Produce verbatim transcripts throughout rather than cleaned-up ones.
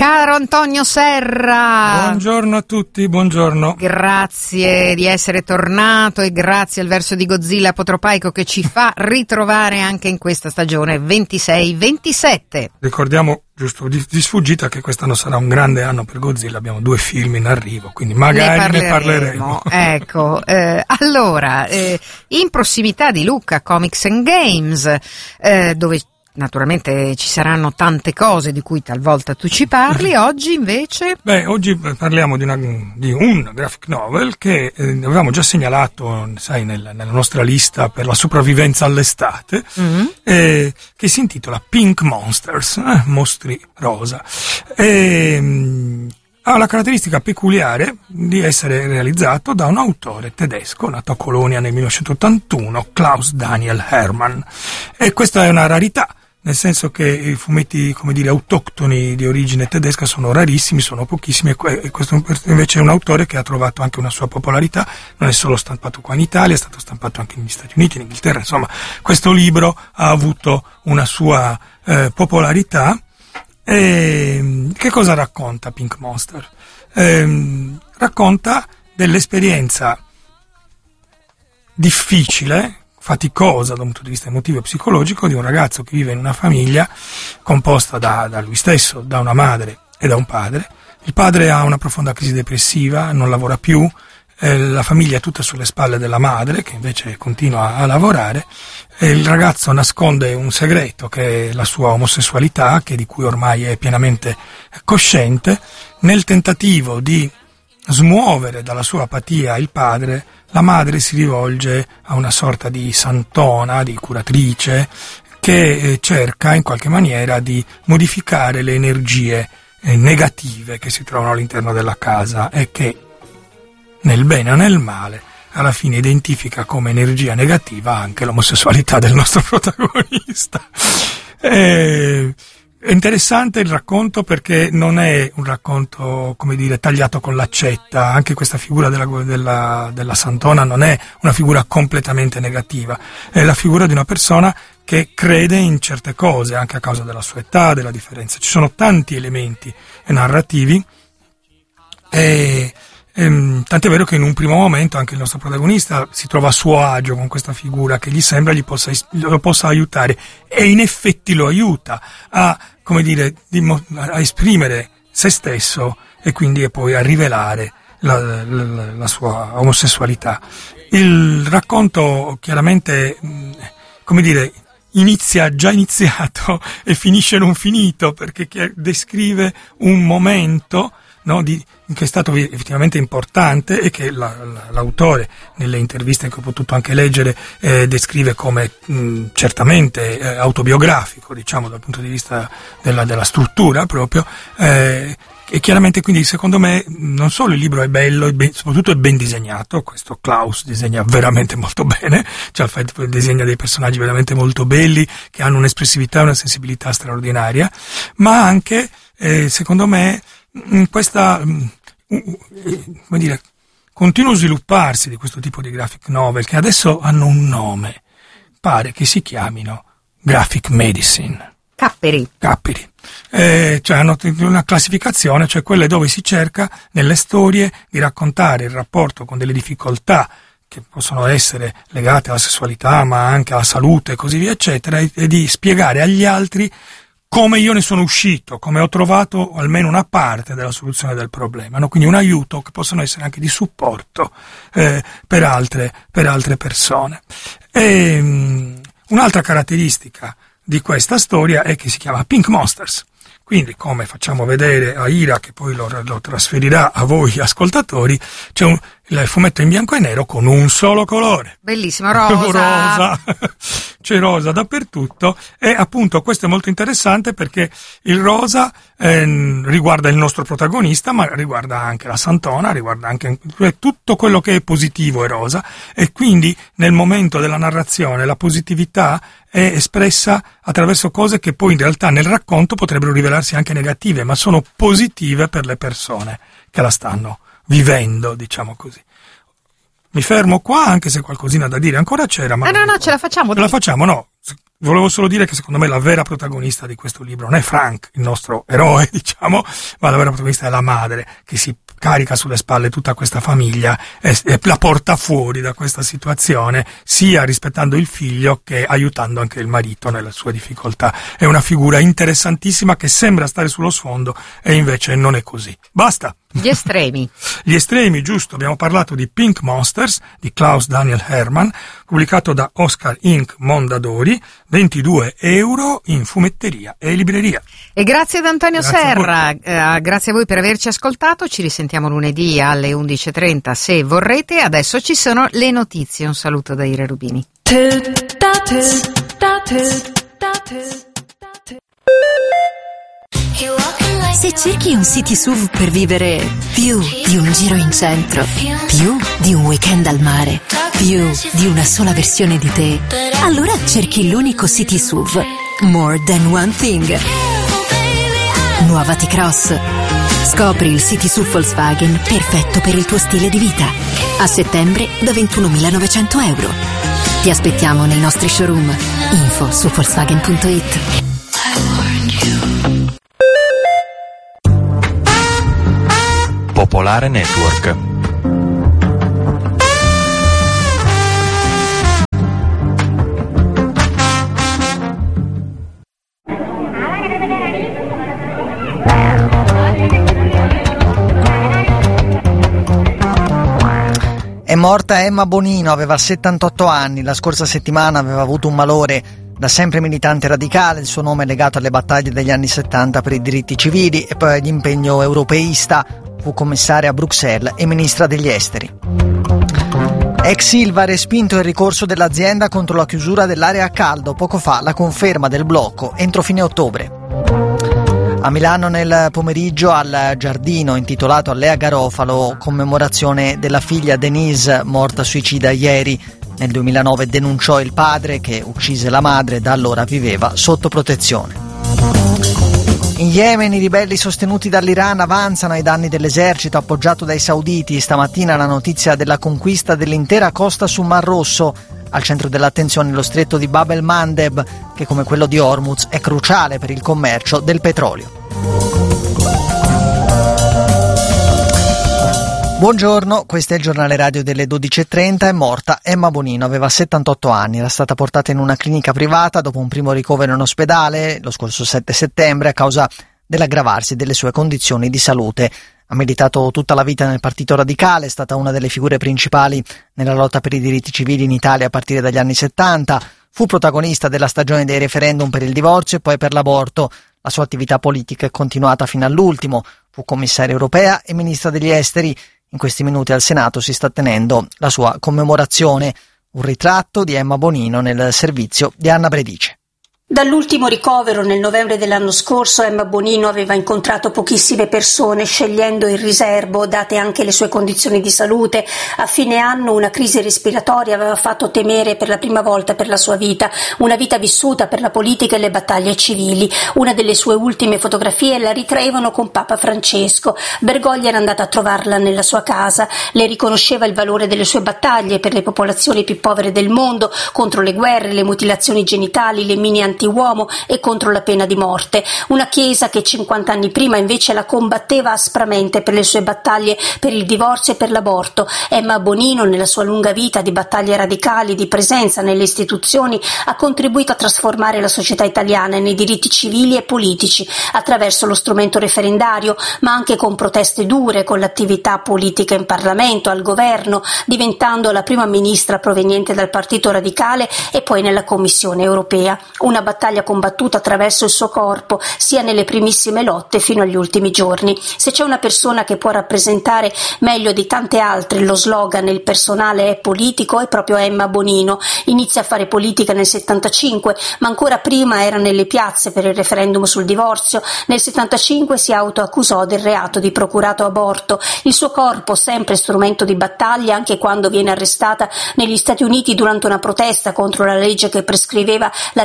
Caro Antonio Serra. Buongiorno a tutti, buongiorno. Grazie di essere tornato e grazie al verso di Godzilla apotropaico che ci fa ritrovare anche in questa stagione ventisei ventisette. Ricordiamo, giusto di, di sfuggita, che quest'anno sarà un grande anno per Godzilla, abbiamo due film in arrivo, quindi magari ne parleremo. Ne parleremo. Ecco, eh, allora, eh, in prossimità di Lucca Comics and Games, eh, dove naturalmente ci saranno tante cose di cui talvolta tu ci parli, oggi invece... Beh, oggi parliamo di, una, di un graphic novel che eh, avevamo già segnalato, sai, nel, nella nostra lista per la sopravvivenza all'estate, mm-hmm. eh, che si intitola Pink Monsters, eh, mostri rosa. E, ha la caratteristica peculiare di essere realizzato da un autore tedesco nato a Colonia nel millenovecentottantuno, Klaus Daniel Hermann. E questa è una rarità, nel senso che i fumetti, come dire, autoctoni di origine tedesca sono rarissimi, sono pochissimi, e questo invece è un autore che ha trovato anche una sua popolarità. Non è solo stampato qua in Italia, è stato stampato anche negli Stati Uniti, in Inghilterra, insomma, questo libro ha avuto una sua eh, popolarità. E che cosa racconta Pink Monster? Eh, racconta dell'esperienza difficile, faticosa da un punto di vista emotivo e psicologico di un ragazzo che vive in una famiglia composta da, da lui stesso, da una madre e da un padre. Il padre ha una profonda crisi depressiva, non lavora più, eh, la famiglia è tutta sulle spalle della madre che invece continua a lavorare, e il ragazzo nasconde un segreto che è la sua omosessualità, che di cui ormai è pienamente cosciente. Nel tentativo di smuovere dalla sua apatia il padre, la madre si rivolge a una sorta di santona, di curatrice, che cerca in qualche maniera di modificare le energie negative che si trovano all'interno della casa e che, nel bene o nel male, alla fine identifica come energia negativa anche l'omosessualità del nostro protagonista. E... È interessante il racconto perché non è un racconto, come dire, tagliato con l'accetta. Anche questa figura della, della, della santona non è una figura completamente negativa, è la figura di una persona che crede in certe cose, anche a causa della sua età, della differenza. Ci sono tanti elementi narrativi e... Ehm, tant'è vero che in un primo momento anche il nostro protagonista si trova a suo agio con questa figura che gli sembra gli possa, lo possa aiutare, e in effetti lo aiuta a, come dire, a esprimere se stesso e quindi poi a rivelare la, la, la sua omosessualità. Il racconto chiaramente, come dire, inizia già iniziato e finisce non finito, perché descrive un momento, no, di, che è stato effettivamente importante e che la, la, l'autore, nelle interviste che ho potuto anche leggere, eh, descrive come mh, certamente eh, autobiografico, diciamo, dal punto di vista della, della struttura proprio, eh, e chiaramente quindi secondo me non solo il libro è bello, è ben, soprattutto è ben disegnato. Questo Klaus disegna veramente molto bene, cioè disegna dei personaggi veramente molto belli che hanno un'espressività e una sensibilità straordinaria, ma anche eh, secondo me in questa, come dire, continuo svilupparsi di questo tipo di graphic novel, che adesso hanno un nome, pare che si chiamino graphic medicine. Capperi. Capperi. Eh, cioè hanno una classificazione, cioè quelle dove si cerca nelle storie di raccontare il rapporto con delle difficoltà che possono essere legate alla sessualità, ma anche alla salute e così via, eccetera, e, e di spiegare agli altri come io ne sono uscito, come ho trovato almeno una parte della soluzione del problema, no? Quindi un aiuto che possono essere anche di supporto eh, per altre, per altre persone. E, um, un'altra caratteristica di questa storia è che si chiama Pink Monsters. Quindi, come facciamo vedere a Ira, che poi lo, lo trasferirà a voi ascoltatori, c'è un, il fumetto in bianco e nero con un solo colore. Bellissimo, rosa. rosa. C'è rosa dappertutto, e appunto questo è molto interessante perché il rosa eh, riguarda il nostro protagonista, ma riguarda anche la santona, riguarda anche tutto quello che è positivo è rosa, e quindi nel momento della narrazione la positività è espressa attraverso cose che poi in realtà nel racconto potrebbero rivelarsi anche negative, ma sono positive per le persone che la stanno vivendo, diciamo così. Mi fermo qua, anche se qualcosina da dire ancora c'era. Ma ah, no, no, ce la facciamo. Ce la facciamo, no. Volevo solo dire che secondo me la vera protagonista di questo libro non è Frank, il nostro eroe, diciamo, ma la vera protagonista è la madre, che si carica sulle spalle tutta questa famiglia e, e la porta fuori da questa situazione, sia rispettando il figlio che aiutando anche il marito nelle sue difficoltà. È una figura interessantissima che sembra stare sullo sfondo e invece non è così. Basta! Gli estremi. Gli estremi, giusto, abbiamo parlato di Pink Monsters di Klaus Daniel Hermann, pubblicato da Oscar Incorporated. Mondadori, ventidue euro in fumetteria e libreria. E grazie ad Antonio Grazie Serra, a eh, grazie a voi per averci ascoltato, ci risentiamo lunedì alle undici e trenta se vorrete, adesso ci sono le notizie, un saluto da Ira Rubini. Se cerchi un city S U V per vivere più di un giro in centro, più di un weekend al mare, più di una sola versione di te, allora cerchi l'unico city S U V More Than One Thing. Nuova T-Cross. Scopri il city S U V Volkswagen perfetto per il tuo stile di vita. A settembre da ventunomilanovecento euro. Ti aspettiamo nei nostri showroom. Info su Volkswagen punto it. Popolare Network. È morta Emma Bonino, aveva settantotto anni, la scorsa settimana aveva avuto un malore. Da sempre militante radicale, il suo nome è legato alle battaglie degli anni settanta per i diritti civili e poi all'impegno europeista. Fu commissaria a Bruxelles e ministra degli esteri. Ex Ilva ha respinto il ricorso dell'azienda contro la chiusura dell'area a caldo, poco fa la conferma del blocco entro fine ottobre. A Milano nel pomeriggio al giardino intitolato a Lea Garofalo, commemorazione della figlia Denise, morta suicida ieri. Nel duemilanove denunciò il padre che uccise la madre, da allora viveva sotto protezione. In Yemen i ribelli sostenuti dall'Iran avanzano ai danni dell'esercito appoggiato dai sauditi. Stamattina la notizia della conquista dell'intera costa sul Mar Rosso. Al centro dell'attenzione lo stretto di Bab el-Mandeb, che come quello di Hormuz è cruciale per il commercio del petrolio. Buongiorno, questo è il giornale radio delle dodici e trenta. È morta Emma Bonino, aveva settantotto anni, era stata portata in una clinica privata dopo un primo ricovero in ospedale lo scorso sette settembre a causa dell'aggravarsi delle sue condizioni di salute. Ha militato tutta la vita nel Partito Radicale, è stata una delle figure principali nella lotta per i diritti civili in Italia a partire dagli anni settanta, fu protagonista della stagione dei referendum per il divorzio e poi per l'aborto. La sua attività politica è continuata fino all'ultimo, fu commissaria europea e ministra degli esteri. In questi minuti al Senato si sta tenendo la sua commemorazione, un ritratto di Emma Bonino nel servizio di Anna Bredice. Dall'ultimo ricovero nel novembre dell'anno scorso Emma Bonino aveva incontrato pochissime persone, scegliendo il riservo, date anche le sue condizioni di salute. A fine anno una crisi respiratoria aveva fatto temere per la prima volta per la sua vita, una vita vissuta per la politica e le battaglie civili. Una delle sue ultime fotografie la ritraevano con Papa Francesco. Bergoglio era andata a trovarla nella sua casa, le riconosceva il valore delle sue battaglie per le popolazioni più povere del mondo, contro le guerre, le mutilazioni genitali, le mini anti uomo e contro la pena di morte. Una chiesa che cinquanta anni prima invece la combatteva aspramente per le sue battaglie per il divorzio e per l'aborto. Emma Bonino, nella sua lunga vita di battaglie radicali, di presenza nelle istituzioni, ha contribuito a trasformare la società italiana nei diritti civili e politici attraverso lo strumento referendario, ma anche con proteste dure, con l'attività politica in Parlamento, al governo, diventando la prima ministra proveniente dal Partito Radicale e poi nella Commissione europea. Una battaglia combattuta attraverso il suo corpo, sia nelle primissime lotte fino agli ultimi giorni. Se c'è una persona che può rappresentare meglio di tante altre lo slogan "il personale è politico", è proprio Emma Bonino. Inizia a fare politica nel settantacinque, ma ancora prima era nelle piazze per il referendum sul divorzio. Nel settantacinque si autoaccusò del reato di procurato aborto. Il suo corpo, sempre strumento di battaglia, anche quando viene arrestata negli Stati Uniti durante una protesta contro la legge che prescriveva la ricetta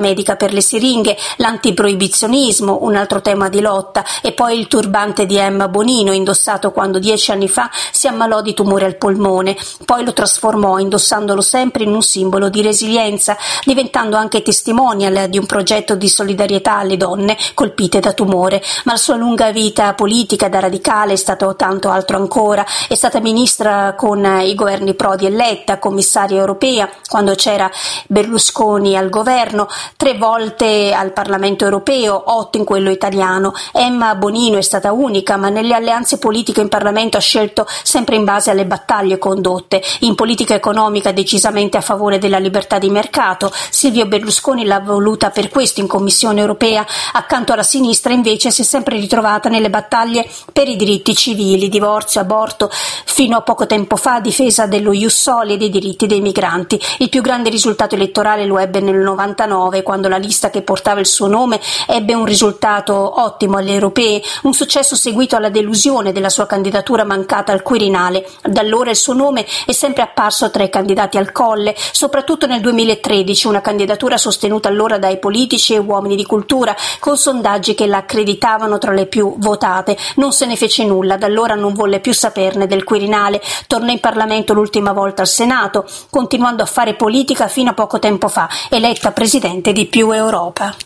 medica per le siringhe, l'antiproibizionismo, un altro tema di lotta, e poi il turbante di Emma Bonino, indossato quando dieci anni fa si ammalò di tumore al polmone. Poi lo trasformò, indossandolo sempre, in un simbolo di resilienza, diventando anche testimonial di un progetto di solidarietà alle donne colpite da tumore. Ma la sua lunga vita politica da radicale è stato tanto altro ancora. È stata ministra con i governi Prodi e Letta, commissaria europea quando c'era Berlusconi al governo, tre volte al Parlamento europeo, otto in quello italiano. Emma Bonino è stata unica, ma nelle alleanze politiche in Parlamento ha scelto sempre in base alle battaglie condotte. In politica economica decisamente a favore della libertà di mercato. Silvio Berlusconi l'ha voluta per questo in Commissione europea. Accanto alla sinistra invece si è sempre ritrovata nelle battaglie per i diritti civili, divorzio, aborto, fino a poco tempo fa difesa dello ius soli e dei diritti dei migranti. Il più grande risultato elettorale lo ebbe nel novantanove, quando la lista che portava il suo nome ebbe un risultato ottimo alle europee, un successo seguito alla delusione della sua candidatura mancata al Quirinale. Da allora il suo nome è sempre apparso tra i candidati al Colle, soprattutto nel duemilatredici, una candidatura sostenuta allora dai politici e uomini di cultura, con sondaggi che la accreditavano tra le più votate. Non se ne fece nulla, da allora non volle più saperne del Quirinale, tornò in Parlamento l'ultima volta al Senato, continuando a fare politica fino a poco tempo fa, eletta presidente di Più Europa.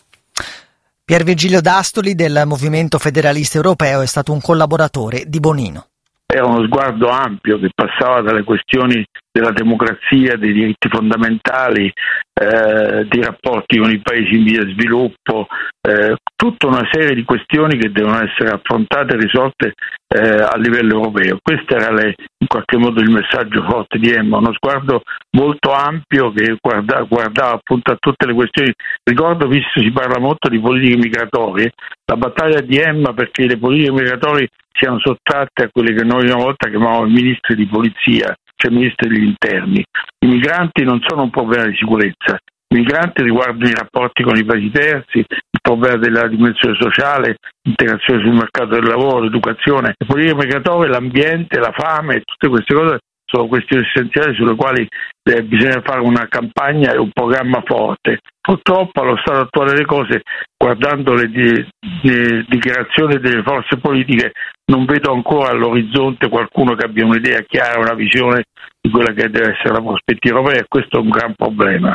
Pier Virgilio D'Astoli del Movimento Federalista Europeo è stato un collaboratore di Bonino. Era uno sguardo ampio che passava dalle questioni della democrazia, dei diritti fondamentali, eh, dei rapporti con i paesi in via di sviluppo, eh, tutta una serie di questioni che devono essere affrontate e risolte eh, a livello europeo. Questo era le, in qualche modo il messaggio forte di Emma, uno sguardo molto ampio che guarda, guardava appunto a tutte le questioni. Ricordo, visto si parla molto di politiche migratorie, la battaglia di Emma perché le politiche migratorie siano sottratte a quelle che noi una volta chiamavamo ministri di polizia, cioè ministri degli interni. I migranti non sono un problema di sicurezza, i migranti riguardano i rapporti con i paesi terzi, il problema della dimensione sociale, l'integrazione sul mercato del lavoro, l'educazione. Le politiche migratorie, l'ambiente, la fame, tutte queste cose sono questioni essenziali sulle quali eh, bisogna fare una campagna e un programma forte. Purtroppo allo stato attuale delle cose, guardando le, di, le dichiarazioni delle forze politiche, non vedo ancora all'orizzonte qualcuno che abbia un'idea chiara, una visione di quella che deve essere la prospettiva europea, e questo è un gran problema.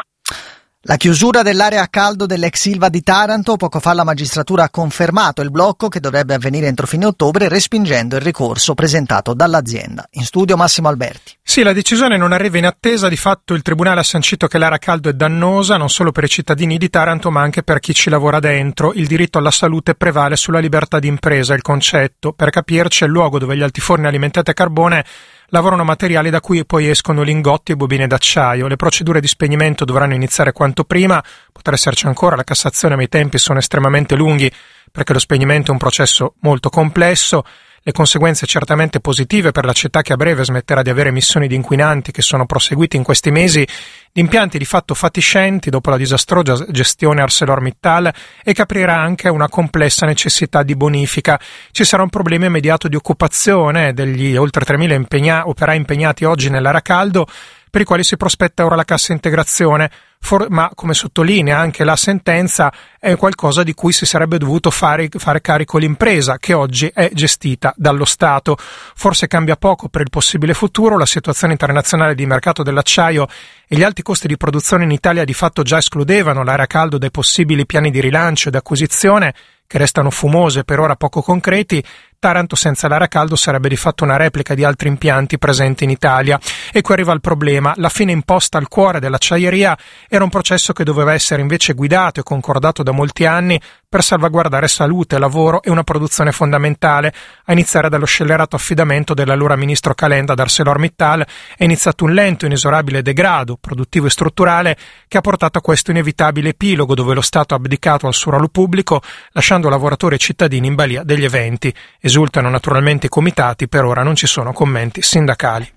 La chiusura dell'area a caldo dell'ex Ilva di Taranto, poco fa la magistratura ha confermato il blocco che dovrebbe avvenire entro fine ottobre, respingendo il ricorso presentato dall'azienda. In studio Massimo Alberti. Sì, la decisione non arriva in attesa. Di fatto il Tribunale ha sancito che l'area a caldo è dannosa non solo per i cittadini di Taranto ma anche per chi ci lavora dentro. Il diritto alla salute prevale sulla libertà di impresa. Il concetto, per capirci, è il luogo dove gli altiforni alimentati a carbone lavorano materiali da cui poi escono lingotti e bobine d'acciaio. Le procedure di spegnimento dovranno iniziare quanto prima, potrà esserci ancora la Cassazione, ma i tempi sono estremamente lunghi perché lo spegnimento è un processo molto complesso. Le conseguenze certamente positive per la città, che a breve smetterà di avere emissioni di inquinanti che sono proseguiti in questi mesi, di impianti di fatto fatiscenti dopo la disastrosa gestione ArcelorMittal, e che aprirà anche una complessa necessità di bonifica. Ci sarà un problema immediato di occupazione degli oltre tremila impegna- operai impegnati oggi nell'area caldo, per i quali si prospetta ora la cassa integrazione, for- ma come sottolinea anche la sentenza è qualcosa di cui si sarebbe dovuto fare, fare carico l'impresa, che oggi è gestita dallo Stato. Forse cambia poco per il possibile futuro, la situazione internazionale di mercato dell'acciaio e gli alti costi di produzione in Italia di fatto già escludevano l'area caldo dai possibili piani di rilancio ed acquisizione, che restano fumose e per ora poco concreti. Taranto senza l'area caldo sarebbe di fatto una replica di altri impianti presenti in Italia. E qui arriva il problema. La fine imposta al cuore dell'acciaieria era un processo che doveva essere invece guidato e concordato da molti anni per salvaguardare salute, lavoro e una produzione fondamentale, a iniziare dallo scellerato affidamento dell'allora ministro Calenda ad ArcelorMittal. È iniziato un lento e inesorabile degrado produttivo e strutturale che ha portato a questo inevitabile epilogo, dove lo Stato ha abdicato al suo ruolo pubblico, lasciando lavoratori e cittadini in balia degli eventi. Esultano naturalmente i comitati, per ora non ci sono commenti sindacali.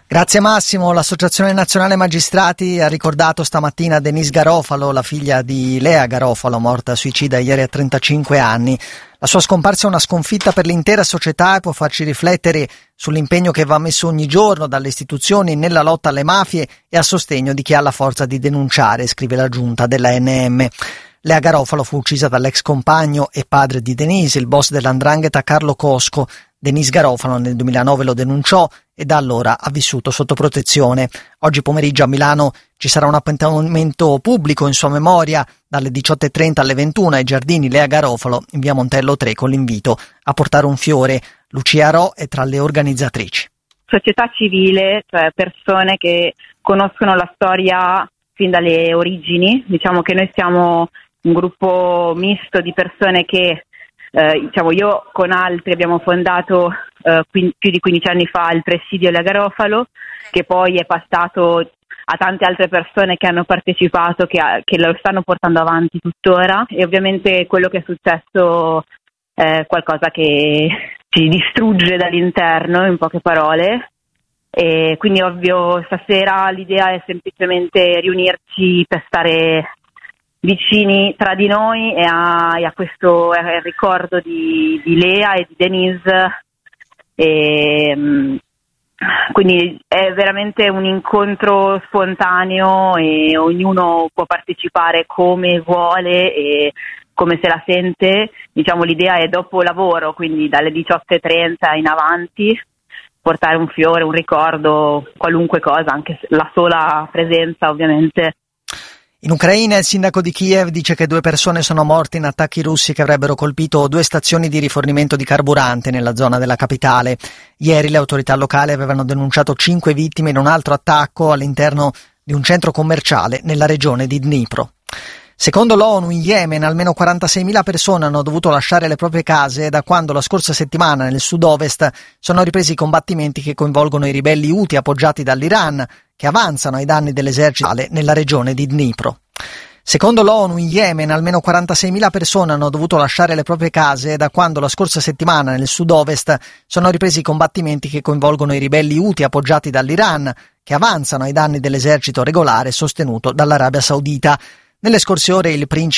Grazie Massimo. L'Associazione Nazionale Magistrati ha ricordato stamattina Denise Garofalo, la figlia di Lea Garofalo, morta suicida ieri a trentacinque anni. La sua scomparsa è una sconfitta per l'intera società e può farci riflettere sull'impegno che va messo ogni giorno dalle istituzioni nella lotta alle mafie e a sostegno di chi ha la forza di denunciare, scrive la giunta della N M. Lea Garofalo fu uccisa dall'ex compagno e padre di Denise, il boss dell'Andrangheta Carlo Cosco. Denise Garofalo nel duemilanove lo denunciò e da allora ha vissuto sotto protezione. Oggi pomeriggio a Milano ci sarà un appuntamento pubblico in sua memoria dalle diciotto e trenta alle ventuno ai giardini Lea Garofalo in via Montello tre con l'invito a portare un fiore. Lucia Ro è tra le organizzatrici. Società civile, cioè persone che conoscono la storia fin dalle origini. Diciamo che noi siamo un gruppo misto di persone che Eh, diciamo io con altri abbiamo fondato eh, quin- più di quindici anni fa il presidio Lea Garofalo, che poi è passato a tante altre persone che hanno partecipato, che, ha- che lo stanno portando avanti tuttora, e ovviamente quello che è successo è qualcosa che ci distrugge dall'interno, in poche parole, e quindi ovvio stasera l'idea è semplicemente riunirci per stare vicini tra di noi e a, e a questo eh, ricordo di, di Lea e di Denise, e, mh, quindi è veramente un incontro spontaneo e ognuno può partecipare come vuole e come se la sente. Diciamo l'idea è dopo lavoro, quindi dalle diciotto e trenta in avanti, portare un fiore, un ricordo, qualunque cosa, anche la sola presenza ovviamente. In Ucraina il sindaco di Kiev dice che due persone sono morte in attacchi russi che avrebbero colpito due stazioni di rifornimento di carburante nella zona della capitale. Ieri le autorità locali avevano denunciato cinque vittime in un altro attacco all'interno di un centro commerciale nella regione di Dnipro. Secondo l'ONU in Yemen almeno quarantaseimila persone hanno dovuto lasciare le proprie case da quando la scorsa settimana nel sud-ovest sono ripresi i combattimenti che coinvolgono i ribelli Houthi appoggiati dall'Iran, che avanzano ai danni dell'esercito nella regione di Dnipro. Secondo l'ONU in Yemen almeno quarantaseimila persone hanno dovuto lasciare le proprie case da quando la scorsa settimana nel sud-ovest sono ripresi i combattimenti che coinvolgono i ribelli Houthi appoggiati dall'Iran, che avanzano ai danni dell'esercito regolare sostenuto dall'Arabia Saudita. Nelle scorse ore il principe